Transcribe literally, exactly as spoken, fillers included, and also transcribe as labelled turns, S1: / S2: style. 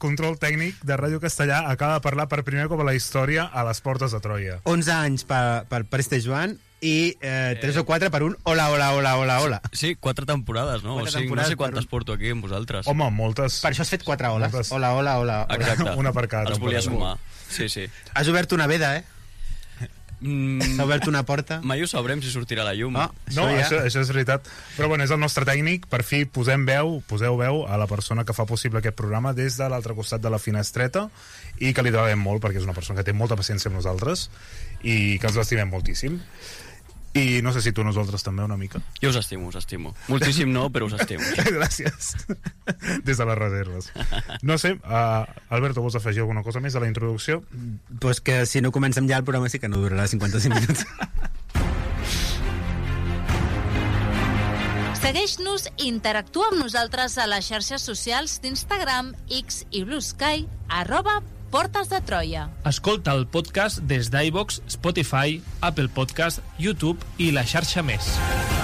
S1: control tècnic de Ràdio Castellà, acaba de parlar per primer cop a la història a les portes de Troia.
S2: onze anys per, per, per este Joan i eh, tres o quatre per un hola, hola, hola, hola, hola.
S3: Sí, quatre temporades, no?
S2: Quatre
S3: o sigui,
S2: temporades
S3: no sé quantes
S2: per un...
S3: porto aquí amb vosaltres.
S1: Home, moltes.
S2: Per això has fet quatre oles.
S1: Moltes.
S2: Hola, hola, hola.
S3: Exacte.
S1: Una per cada
S3: Els volia
S1: temporada.
S3: sumar. Sí, sí.
S2: Has obert una veda, eh?
S3: Mm,
S2: S'ha obert una porta.
S3: mai ho sabrem si sortirà la llum.
S2: Ah,
S1: No,
S2: ja...
S1: això, això és veritat. Però bueno, és el nostre tècnic. Per fi posem veu, poseu veu a la persona que fa possible aquest programa des de l'altre costat de la finestreta i que li devem molt perquè és una persona que té molta paciència amb nosaltres i que ens l'estimem moltíssim. I no sé si tu nosaltres també una mica.
S3: Jo us estimo, us estimo. Moltíssim no, però us estimo.
S1: Gràcies. Des de les reserves. No sé, uh, Alberto, vols afegir alguna cosa més a la introducció?
S2: Pues que si no comencem ja el programa sí que no durarà cinquanta-cinc minuts.
S4: Segueix-nos i interactua amb nosaltres a les xarxes socials d'Instagram, X i Blue Sky, arroba Portes de Troia.
S5: Escolta el podcast des d'iVoox, Spotify, Apple Podcast, YouTube i la xarxa més.